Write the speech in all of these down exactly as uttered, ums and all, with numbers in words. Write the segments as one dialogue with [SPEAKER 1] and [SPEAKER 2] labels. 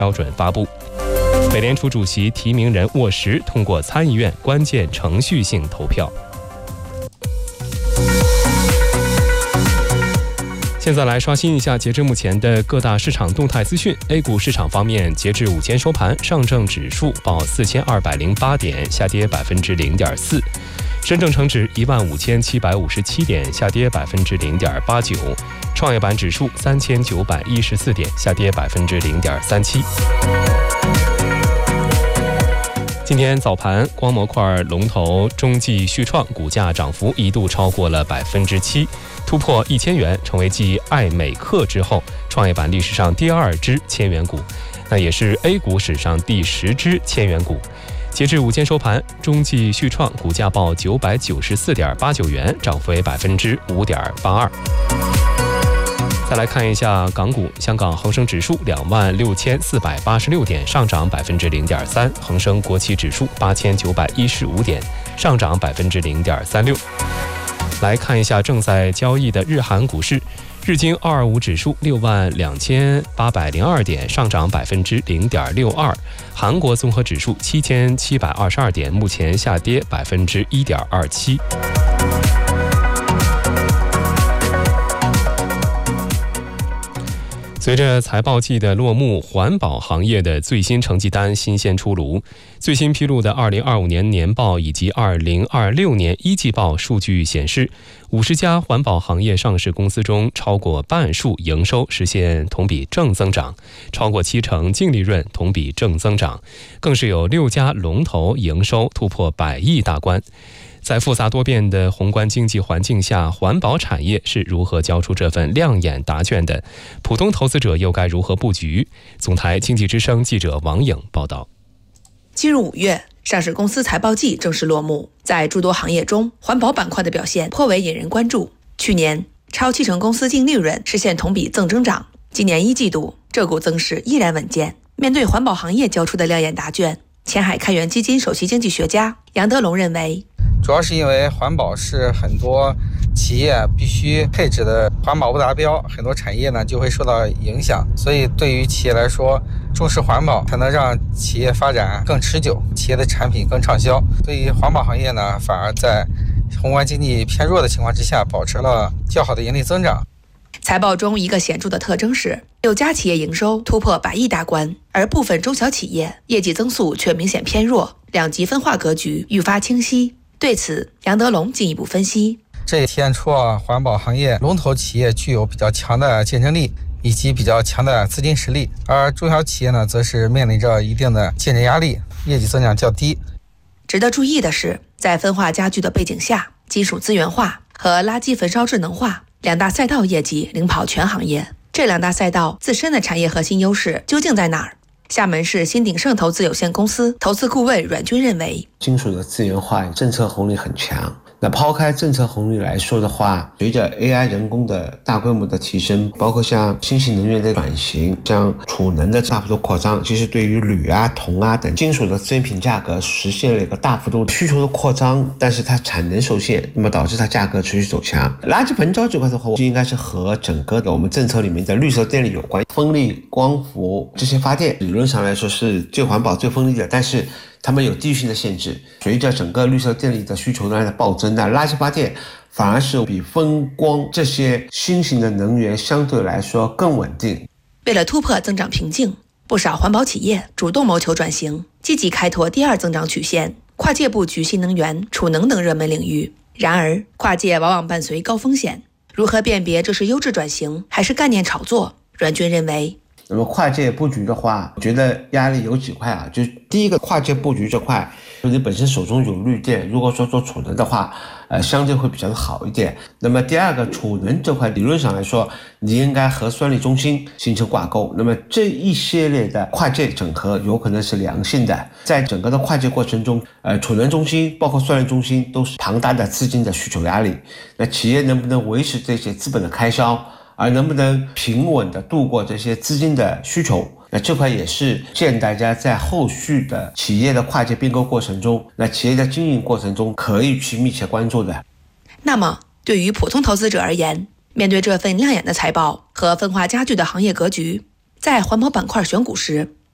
[SPEAKER 1] 标准发布。美联储主席提名人沃什通过参议院关键程序性投票。现在来刷新一下截至目前的各大市场动态资讯。A 股市场方面，截至午间收盘，上证指数报四千二百零八点，下跌百分之零点四；深证成指一万五千七百五十七点，下跌百分之零点八九；创业板指数三千九百一十四点，下跌百分之零点三七。今天早盘，光模块龙头中继续创股价涨幅一度超过了百分之七，突破一千元，成为继爱美克之后，创业板历史上第二支千元股，那也是 A 股史上第十支千元股。截至午间收盘，中继续创股价报九百九十四点八九元，涨幅为百分之五点八二。再来看一下港股，香港恒生指数两万六千四百八十六点，上涨百分之零点三；恒生国企指数八千九百一十五点，上涨百分之零点三六。来看一下正在交易的日韩股市，日经二二五指数六万两千八百零二点，上涨百分之零点六二；韩国综合指数七千七百二十二点，目前下跌百分之一点二七。随着财报季的落幕，环保行业的最新成绩单新鲜出炉。最新披露的二零二五年年报以及二零二六年一季报数据显示，五十家环保行业上市公司中，超过半数营收实现同比正增长，超过七成净利润同比正增长，更是有六家龙头营收突破百亿大关。在复杂多变的宏观经济环境下，环保产业是如何交出这份亮眼答卷的？普通投资者又该如何布局？总台经济之声记者王颖报道。
[SPEAKER 2] 进入五月，上市公司财报季正式落幕，在诸多行业中，环保板块的表现颇为引人关注。去年，超七成公司净利润实现同比正增长，今年一季度，这股增势依然稳健。面对环保行业交出的亮眼答卷，前海开源基金首席经济学家杨德龙认为，
[SPEAKER 3] 主要是因为环保是很多企业必须配置的，环保不达标，很多产业呢就会受到影响。所以对于企业来说，重视环保才能让企业发展更持久，企业的产品更畅销。对于环保行业呢，反而在宏观经济偏弱的情况之下，保持了较好的盈利增长。
[SPEAKER 2] 财报中一个显著的特征是，六家企业营收突破百亿大关，而部分中小企业业绩增速却明显偏弱，两极分化格局愈发清晰。对此，杨德龙进一步分析，
[SPEAKER 3] 这也体现出啊，环保行业龙头企业具有比较强的竞争力以及比较强的资金实力，而中小企业呢，则是面临着一定的竞争压力，业绩增长较低。
[SPEAKER 2] 值得注意的是，在分化加剧的背景下，金属资源化和垃圾焚烧智能化两大赛道业绩领跑全行业。这两大赛道自身的产业核心优势究竟在哪儿？厦门市新鼎盛投资有限公司投资顾问阮军认为，
[SPEAKER 4] 金属的资源化政策红利很强。那抛开政策红利来说的话，随着 A I 人工的大规模的提升，包括像新型能源的转型，像储能的大幅度扩张，其实对于铝啊、铜啊等金属的资源品价格实现了一个大幅度需求的扩张，但是它产能受限，那么导致它价格持续走强。垃圾焚烧这块的话，就应该是和整个的我们政策里面的绿色电力有关，风力、光伏这些发电理论上来说是最环保、最风力的，但是它们有地域性的限制，随着整个绿色电力的需求量的暴增，那垃圾发电反而是比风光这些新型的能源相对来说更稳定。
[SPEAKER 2] 为了突破增长瓶颈，不少环保企业主动谋求转型，积极开拓第二增长曲线，跨界布局新能源、储能等热门领域。然而，跨界往往伴随高风险，如何辨别这是优质转型还是概念炒作？阮军认为，
[SPEAKER 4] 那么跨界布局的话，我觉得压力有几块啊，就第一个跨界布局这块，就你本身手中有绿电，如果说做储能的话，呃，相对会比较的好一点。那么第二个，储能这块理论上来说，你应该和算力中心形成挂钩。那么这一系列的跨界整合有可能是良性的，在整个的跨界过程中，呃，储能中心包括算力中心都是庞大的资金的需求压力。那企业能不能维持这些资本的开销？而能不能平稳的度过这些资金的需求，那这块也是建议大家在后续的企业的跨界并购过程中，那企业的经营过程中可以去密切关注的。
[SPEAKER 2] 那么对于普通投资者而言，面对这份亮眼的财报和分化加剧的行业格局，在环保板块选股时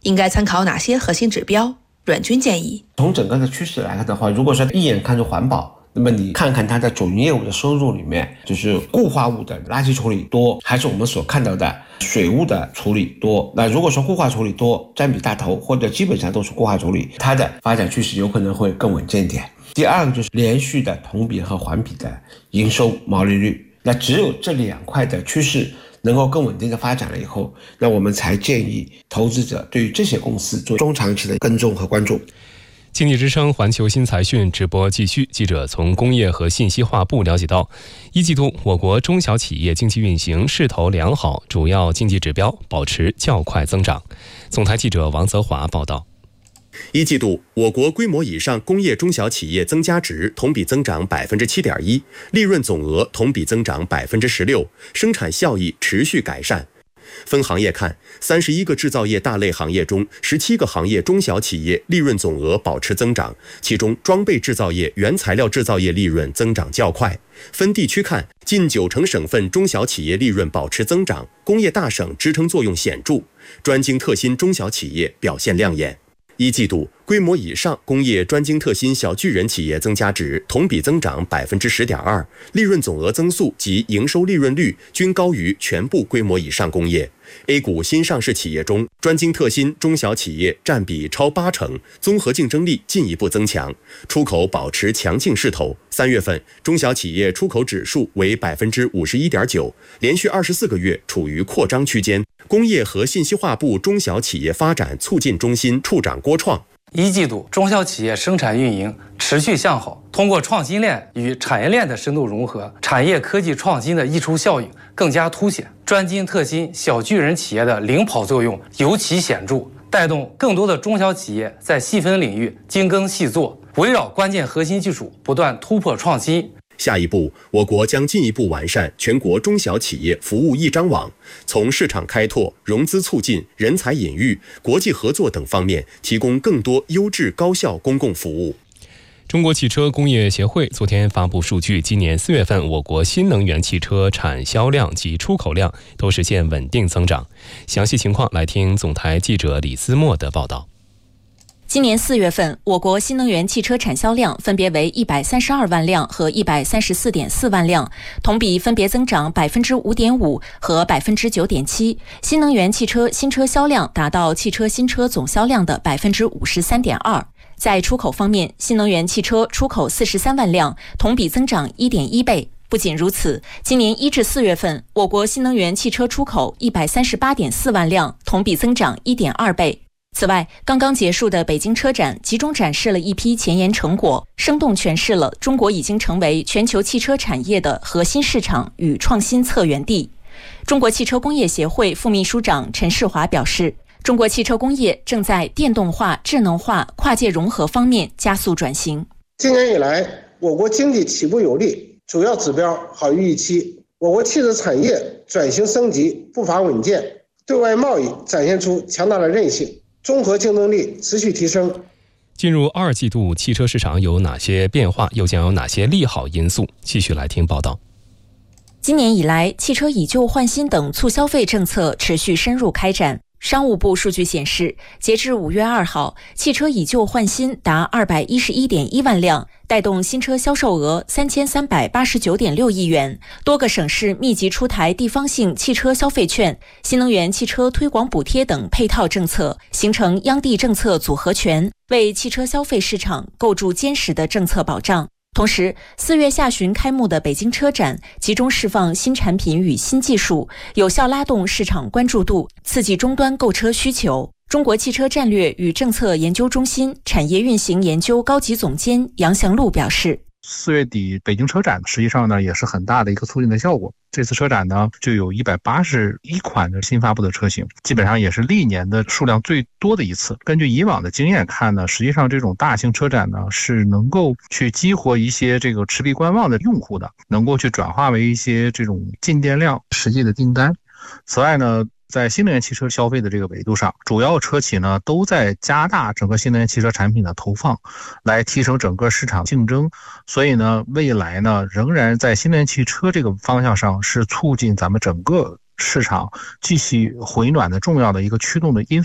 [SPEAKER 2] 应该参考哪些核心指标？阮军建议，
[SPEAKER 4] 从整个的趋势来看的话，如果说一眼看出环保，那么你看看它的总业务的收入里面，就是固化物的垃圾处理多，还是我们所看到的水务的处理多？那如果说固化处理多，占比大头，或者基本上都是固化处理，它的发展趋势有可能会更稳健点。第二个就是连续的同比和环比的营收毛利率，那只有这两块的趋势能够更稳定的发展了以后，那我们才建议投资者对于这些公司做中长期的跟踪和关注。
[SPEAKER 1] 经济之声环球新财讯直播继续，记者从工业和信息化部了解到，一季度我国中小企业经济运行势头良好，主要经济指标保持较快增长。总台记者王泽华报道。
[SPEAKER 5] 一季度，我国规模以上工业中小企业增加值同比增长 百分之七点一， 利润总额同比增长 百分之十六， 生产效益持续改善。分行业看，三十一个制造业大类行业中，十七个行业中小企业利润总额保持增长，其中装备制造业、原材料制造业利润增长较快。分地区看，近九成省份中小企业利润保持增长，工业大省支撑作用显著，专精特新中小企业表现亮眼。一季度，规模以上工业专精特新小巨人企业增加值同比增长 百分之十点二， 利润总额增速及营收利润率均高于全部规模以上工业。A 股新上市企业中，专精特新中小企业占比超八成，综合竞争力进一步增强，出口保持强劲势头。三月份，中小企业出口指数为 百分之五十一点九， 连续二十四个月处于扩张区间。工业和信息化部中小企业发展促进中心处长郭创，
[SPEAKER 6] 一季度中小企业生产运营持续向好，通过创新链与产业链的深度融合，产业科技创新的溢出效应更加凸显，专精特新小巨人企业的领跑作用尤其显著，带动更多的中小企业在细分领域精耕细作，围绕关键核心技术不断突破创新。
[SPEAKER 5] 下一步，我国将进一步完善全国中小企业服务一张网，从市场开拓、融资促进、人才引育、国际合作等方面提供更多优质高效公共服务。
[SPEAKER 1] 中国汽车工业协会昨天发布数据，今年四月份我国新能源汽车产销量及出口量都实现稳定增长。详细情况来听总台记者李思墨的报道。
[SPEAKER 7] 今年四月份，我国新能源汽车产销量分别为一百三十二万辆和一百三十四点四万辆，同比分别增长百分之五点五和百分之九点七。新能源汽车新车销量达到汽车新车总销量的百分之五十三点二。在出口方面，新能源汽车出口四十三万辆，同比增长一点一倍。不仅如此，今年一至四月份，我国新能源汽车出口一百三十八点四万辆，同比增长一点二倍。此外，刚刚结束的北京车展集中展示了一批前沿成果，生动诠释了中国已经成为全球汽车产业的核心市场与创新策源地。中国汽车工业协会副秘书长陈世华表示，中国汽车工业正在电动化、智能化、跨界融合方面加速转型。
[SPEAKER 8] 今年以来，我国经济起步有力，主要指标好于预期，我国汽车产业转型升级步伐稳健，对外贸易展现出强大的韧性，综合竞争力持续提升。
[SPEAKER 1] 进入二季度，汽车市场有哪些变化，又将有哪些利好因素？继续来听报道。
[SPEAKER 7] 今年以来，汽车以旧换新等促消费政策持续深入开展。商务部数据显示，截至五月二号，汽车以旧换新达二百一十一点一万辆，带动新车销售额三千三百八十九点六亿元。多个省市密集出台地方性汽车消费券、新能源汽车推广补贴等配套政策，形成央地政策组合拳，为汽车消费市场构筑坚实的政策保障。同时，四月下旬开幕的北京车展集中释放新产品与新技术，有效拉动市场关注度，刺激终端购车需求。中国汽车战略与政策研究中心产业运行研究高级总监杨祥路表示，
[SPEAKER 9] 四月底北京车展实际上呢也是很大的一个促进的效果。这次车展呢就有一百八十一款的新发布的车型，基本上也是历年的数量最多的一次。根据以往的经验看呢，实际上这种大型车展呢是能够去激活一些这个持币观望的用户的，能够去转化为一些这种进电量实际的订单。此外呢，在新能源汽车消费的这个维度上，主要车企呢都在加大整个新能源汽车产品的投放，来提升整个市场竞争。所以呢，未来呢仍然在新能源汽车这个方向上是促进咱们整个市场继续回暖的重要的一个驱动的因素。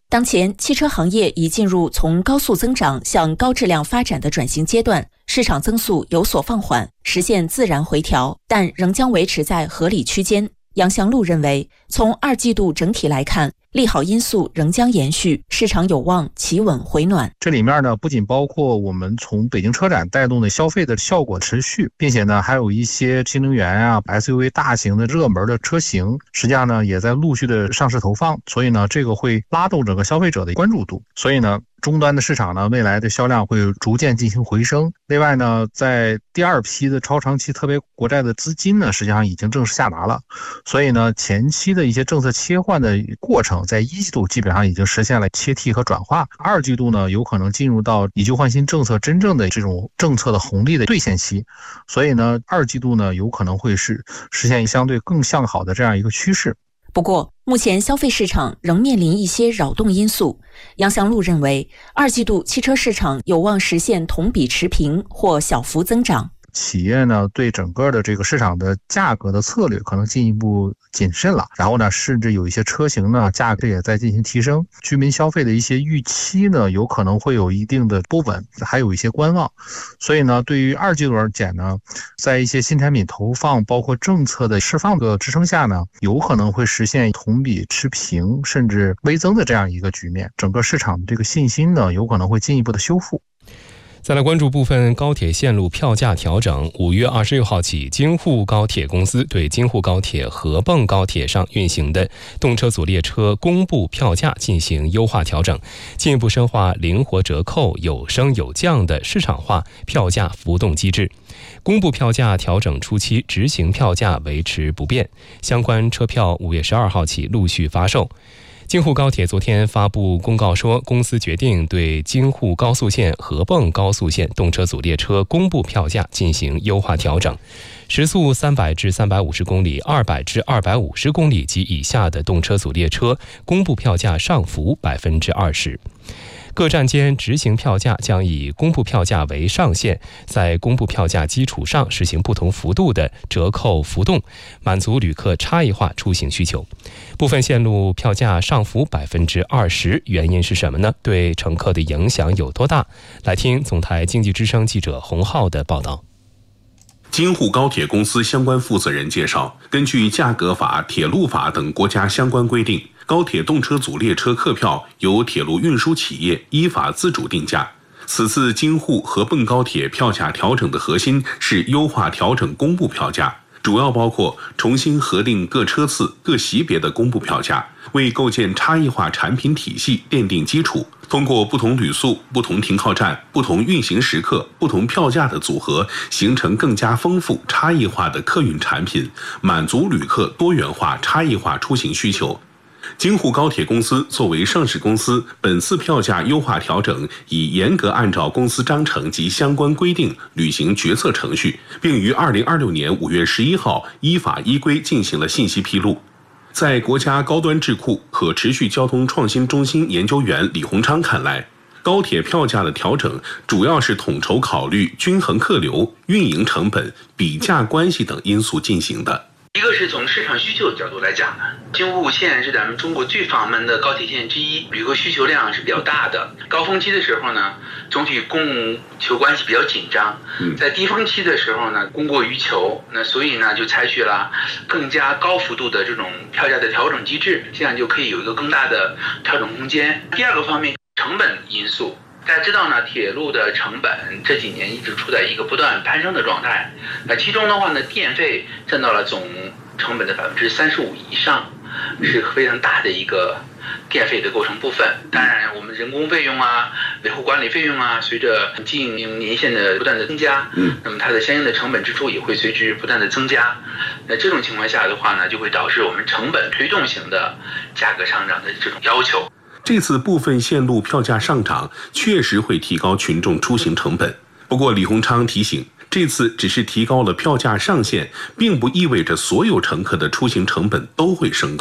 [SPEAKER 7] 当前，汽车行业已进入从高速增长向高质量发展的转型阶段，市场增速有所放缓，实现自然回调，但仍将维持在合理区间。杨祥路认为，从二季度整体来看，利好因素仍将延续，市场有望企稳回暖。
[SPEAKER 9] 这里面呢，不仅包括我们从北京车展带动的消费的效果持续，并且呢，还有一些新能源啊、S U V 大型的热门的车型，实际上呢，也在陆续的上市投放，所以呢，这个会拉动整个消费者的关注度。所以呢，终端的市场呢，未来的销量会逐渐进行回升。另外呢，在第二批的超长期特别国债的资金呢，实际上已经正式下达了，所以呢，前期的一些政策切换的过程，在一季度基本上已经实现了切替和转化，二季度呢，有可能进入到以旧换新政策真正的这种政策的红利的兑现期，所以呢，二季度呢，有可能会是实现相对更向好的这样一个趋势。
[SPEAKER 7] 不过，目前消费市场仍面临一些扰动因素。杨祥路认为，二季度汽车市场有望实现同比持平或小幅增长。
[SPEAKER 9] 企业呢对整个的这个市场的价格的策略可能进一步谨慎了，然后呢，甚至有一些车型呢价格也在进行提升，居民消费的一些预期呢有可能会有一定的不稳，还有一些观望。所以呢，对于二季度而言呢，在一些新产品投放包括政策的释放的支撑下呢，有可能会实现同比持平甚至微增的这样一个局面，整个市场的这个信心呢有可能会进一步的修复。
[SPEAKER 1] 再来关注部分高铁线路票价调整。五月二十六号起，京沪高铁公司对京沪高铁、合泵高铁上运行的动车组列车公布票价进行优化调整，进一步深化灵活折扣、有升有降的市场化票价浮动机制。公布票价调整初期，执行票价维持不变，相关车票五月十二号起陆续发售。京沪高铁昨天发布公告说，公司决定对京沪高速线、合泵高速线动车组列车公布票价进行优化调整，时速三百至三百五十公里、二百至二百五十公里及以下的动车组列车公布票价上浮百分之二十。各站间执行票价将以公布票价为上限，在公布票价基础上实行不同幅度的折扣浮动，满足旅客差异化出行需求。部分线路票价上浮百分之二十，原因是什么呢？对乘客的影响有多大？来听总台经济之声记者洪浩的报道。
[SPEAKER 10] 京沪高铁公司相关负责人介绍，根据价格法、铁路法等国家相关规定，高铁动车组列车客票由铁路运输企业依法自主定价。此次京沪合泵高铁票价调整的核心是优化调整公布票价，主要包括重新核定各车次、各级别的公布票价，为构建差异化产品体系奠定基础。通过不同旅速、不同停靠站、不同运行时刻、不同票价的组合，形成更加丰富、差异化的客运产品，满足旅客多元化、差异化出行需求。京沪高铁公司作为上市公司，本次票价优化调整已严格按照公司章程及相关规定履行决策程序，并于二零二六年五月十一号依法依规进行了信息披露。在国家高端智库可持续交通创新中心研究员李洪昌看来，高铁票价的调整主要是统筹考虑均衡客流、运营成本、比价关系等因素进行的。
[SPEAKER 11] 一个是从市场需求的角度来讲呢，京沪线是咱们中国最访门的高铁线之一，旅客需求量是比较大的。高峰期的时候呢，总体供求关系比较紧张，在低峰期的时候呢，供过于求，那所以呢就采取了更加高幅度的这种票价的调整机制，这样就可以有一个更大的调整空间。第二个方面，成本因素。大家知道呢，铁路的成本这几年一直处在一个不断攀升的状态。那其中的话呢，电费占到了总成本的百分之三十五以上，是非常大的一个电费的构成部分。当然，我们人工费用啊、维护管理费用啊，随着经营年限的不断的增加，那么它的相应的成本支出也会随之不断的增加。那这种情况下的话呢，就会导致我们成本推动型的价格上涨的这种要求。
[SPEAKER 10] 这次部分线路票价上涨确实会提高群众出行成本，不过李洪昌提醒，这次只是提高了票价上限，并不意味着所有乘客的出行成本都会升高。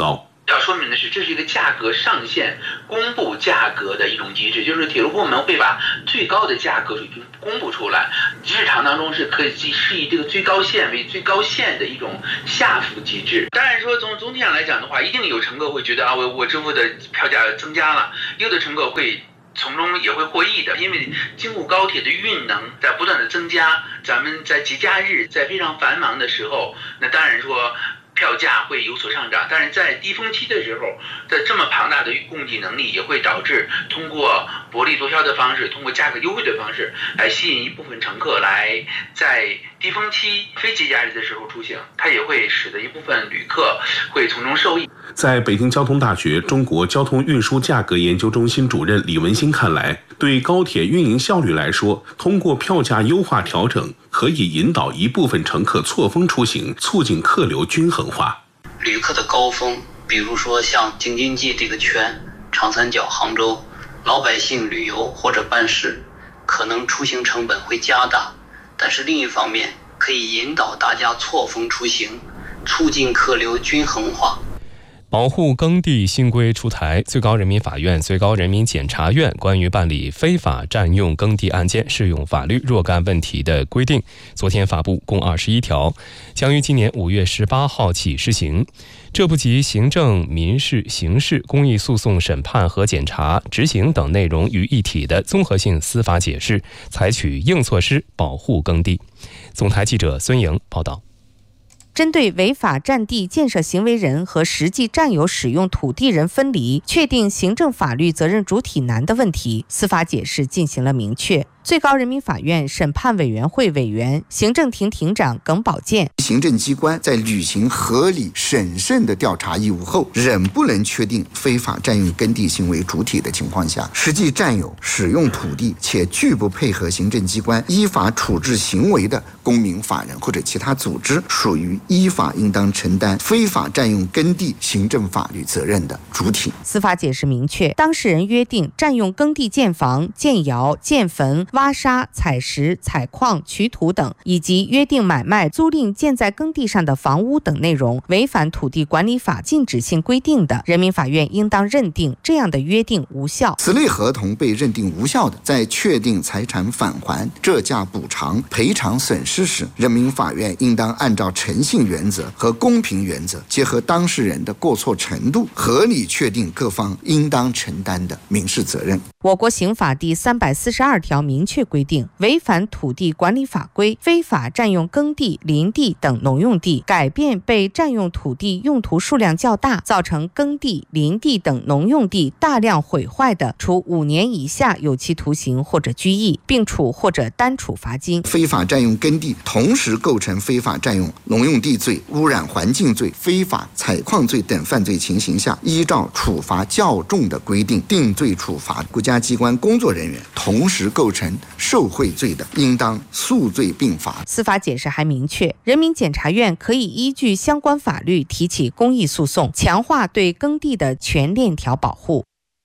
[SPEAKER 11] 要说明的是，这是一个价格上限公布价格的一种机制，就是铁路部门会把最高的价格水平公布出来，市场当中是可以是以这个最高线为最高线的一种下浮机制。当然说从总体上来讲的话，一定有乘客会觉得啊，我我支付的票价增加了，有的乘客会从中也会获益的，因为京沪高铁的运能在不断的增加，咱们在节假日在非常繁忙的时候，那当然说票价会有所上涨，但是在低峰期的时候，在这么庞大的供给能力也会导致通过薄利多销的方式，通过价格优惠的方式来吸引一部分乘客来在低峰期非节假日的时候出行，它也会使得一部分旅客会从中受益。
[SPEAKER 10] 在北京交通大学中国交通运输价格研究中心主任李文新看来，对高铁运营效率来说，通过票价优化调整，可以引导一部分乘客错峰出行，促进客流均衡化。
[SPEAKER 12] 旅客的高峰，比如说像京津冀这个圈、长三角、杭州，老百姓旅游或者办事，可能出行成本会加大，但是另一方面可以引导大家错峰出行，促进客流均衡化。
[SPEAKER 1] 保护耕地新规出台，最高人民法院、最高人民检察院关于办理非法占用耕地案件适用法律若干问题的规定，昨天发布，共二十一条，将于今年五月十八号起施行。这部集行政、民事、刑事、公益诉讼审判和检察、执行等内容于一体的综合性司法解释，采取硬措施保护耕地。总台记者孙莹报道。
[SPEAKER 13] 针对违法占地建设行为人和实际占有使用土地人分离，确定行政法律责任主体难的问题，司法解释进行了明确。最高人民法院审判委员会委员、行政庭庭长耿宝剑，
[SPEAKER 14] 行政机关在履行合理审慎的调查义务后，仍不能确定非法占用耕地行为主体的情况下，实际占有使用土地且拒不配合行政机关依法处置行为的公民、法人或者其他组织，属于依法应当承担非法占用耕地行政法律责任的主体。
[SPEAKER 13] 司法解释明确，当事人约定占用耕地建房、建窑、建坟、挖沙、采石、采矿、取土等，以及约定买卖、租赁建在耕地上的房屋等内容违反土地管理法禁止性规定的，人民法院应当认定这样的约定无效。
[SPEAKER 14] 此类合同被认定无效的，在确定财产返还、折价补偿、赔偿损失时，人民法院应当按照诚信原则和公平原则，结合当事人的过错程度，合理确定各方应当承担的民事责任。
[SPEAKER 13] 我国刑法第三百四十二条明确规定，违反土地管理法规、非法占用耕地、林地等农用地，改变被占用土地用途数量较大，造成耕地、林地等农用地大量毁坏的，处五年以下有期徒刑或者拘役，并处或者单处罚金。
[SPEAKER 14] 非法占用耕地同时构成非法占用农用地罪、污染环境罪、非法采矿罪等犯罪情形下，依照处罚较重的规定定罪处罚。国家机关工作人员同时构成受贿罪的，应当数罪并罚。
[SPEAKER 13] 司法解释还明确，人民检察院可以依据相关法律提起公益诉讼，强化对耕地的全链条保护。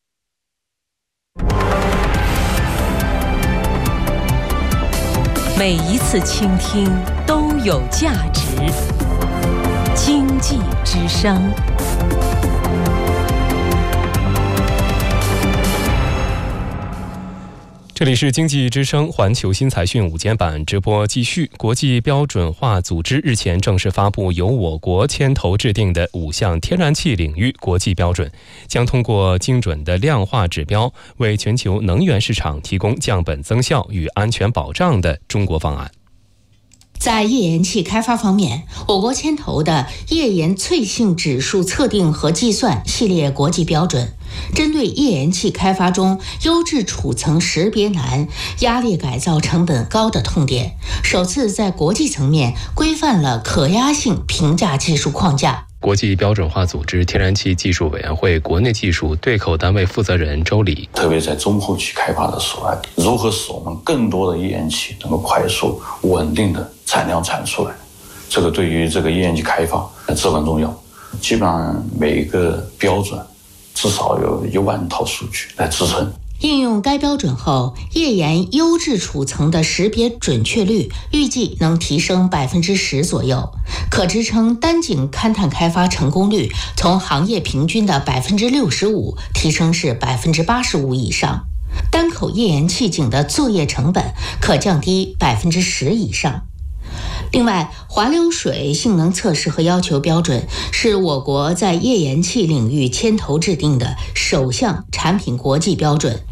[SPEAKER 15] 每一次倾听都有价值。经济之声。
[SPEAKER 1] 这里是经济之声环球新财讯午间版直播继续。国际标准化组织日前正式发布由我国牵头制定的五项天然气领域国际标准，将通过精准的量化指标，为全球能源市场提供降本增效与安全保障的中国方案。
[SPEAKER 16] 在页岩气开发方面，我国牵头的页岩脆性指数测定和计算系列国际标准，针对页岩气开发中优质储层识别难、压力改造成本高的痛点，首次在国际层面规范了可压性评价技术框架。
[SPEAKER 1] 国际标准化组织天然气技术委员会国内技术对口单位负责人周礼，
[SPEAKER 17] 特别在中后期开发的时候，如何使我们更多的页岩气能够快速稳定的产量产出来，这个对于这个页岩气开发至关重要。基本上每一个标准至少有一万套数据来支撑。
[SPEAKER 16] 应用该标准后，页岩优质储层的识别准确率预计能提升百分之十左右，可支撑单井勘探开发成功率从行业平均的百分之六十五提升至百分之八十五以上，单口页岩气井的作业成本可降低百分之十以上。另外，滑流水性能测试和要求标准是我国在页岩气领域牵头制定的首项产品国际标准，